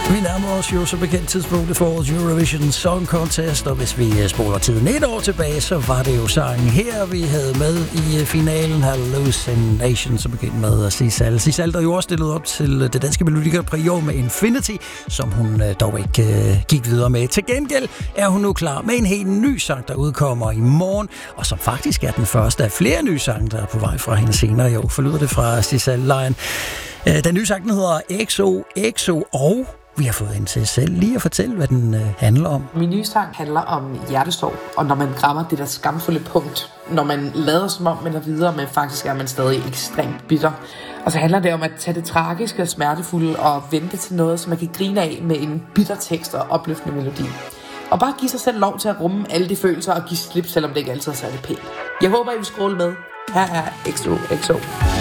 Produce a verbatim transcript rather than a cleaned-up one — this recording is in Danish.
Vi nærmer os jo så bekendt tidspunktet for årets Eurovision Song Contest, og hvis vi spoler tiden et år tilbage, så var det jo sangen her, vi havde med i finalen, Hallucination, så bekendt med Sissal. Sissal, der jo også stillede op til det danske Melodi Grand Prix i år med Infinity, som hun dog ikke gik videre med. Til gengæld er hun nu klar med en helt ny sang, der udkommer i morgen, og som faktisk er den første af flere nye sange, der er på vej fra hende senere i år. Forlyder det fra Sissal Lion. Den nye sang, den hedder X O X O, og vi har fået hende til selv lige at fortælle, hvad den øh, handler om. Min nye sang handler om hjertesorg, og når man rammer det der skamfulde punkt, når man lader som om man er videre, men faktisk er man stadig ekstremt bitter. Og så handler det om at tage det tragiske og smertefulde og vente til noget, som man kan grine af med en bitter tekst og opløftende melodi. Og bare give sig selv lov til at rumme alle de følelser og give slip, selvom det ikke altid er særlig pænt. Jeg håber, I vil scrolle med. Her er X O X O.